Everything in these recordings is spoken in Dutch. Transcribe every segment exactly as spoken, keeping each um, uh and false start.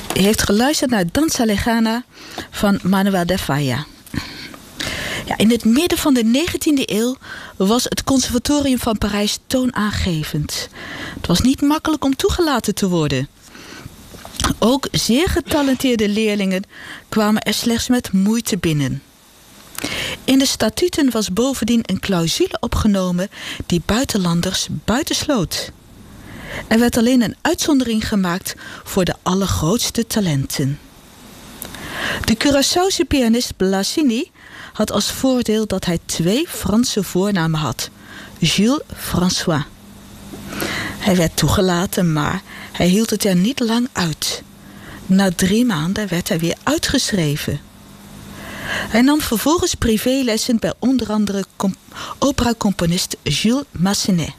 U heeft geluisterd naar Danza Legana van Manuel de Falla. Ja, in het midden van de negentiende eeuw was het conservatorium van Parijs toonaangevend. Het was niet makkelijk om toegelaten te worden. Ook zeer getalenteerde leerlingen kwamen er slechts met moeite binnen. In de statuten was bovendien een clausule opgenomen die buitenlanders buitensloot. Er werd alleen een uitzondering gemaakt voor de allergrootste talenten. De Curaçaose pianist Blassini had als voordeel dat hij twee Franse voornamen had: Jules François. Hij werd toegelaten, maar hij hield het er niet lang uit. Na drie maanden werd hij weer uitgeschreven. Hij nam vervolgens privélessen bij onder andere comp- operacomponist Jules Massenet.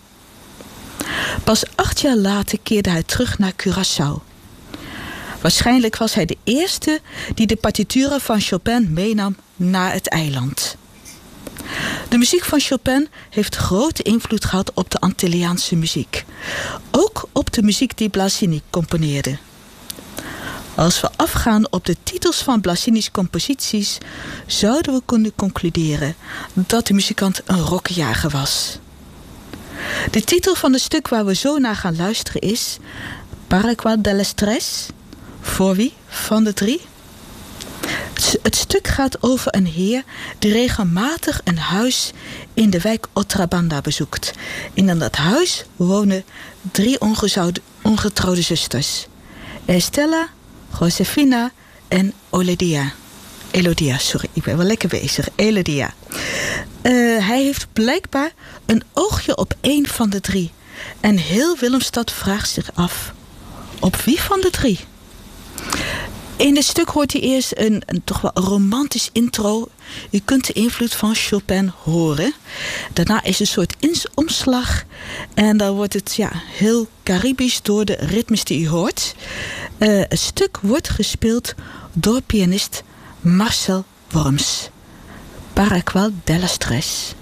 Pas acht jaar later keerde hij terug naar Curaçao. Waarschijnlijk was hij de eerste die de partituren van Chopin meenam naar het eiland. De muziek van Chopin heeft grote invloed gehad op de Antilliaanse muziek. Ook op de muziek die Blassini componeerde. Als we afgaan op de titels van Blassini's composities, zouden we kunnen concluderen dat de muzikant een rokkenjager was. De titel van het stuk waar we zo naar gaan luisteren is Para qual de l'estress? Voor wie van de drie? Het, het stuk gaat over een heer die regelmatig een huis in de wijk Otrabanda bezoekt. En in dat huis wonen drie ongetrouwde zusters: Estella, Josefina en Elodia. Elodia, sorry, ik ben wel lekker bezig. Elodia. Uh, hij heeft blijkbaar een oogje op één van de drie. En heel Willemstad vraagt zich af: op wie van de drie? In dit stuk hoort hij eerst een, een toch wel romantisch intro. U kunt de invloed van Chopin horen. Daarna is een soort ins- omslag. En dan wordt het ja, heel Caribisch door de ritmes die u hoort. Uh, het stuk wordt gespeeld door pianist Marcel Worms. Para qual de l'estress?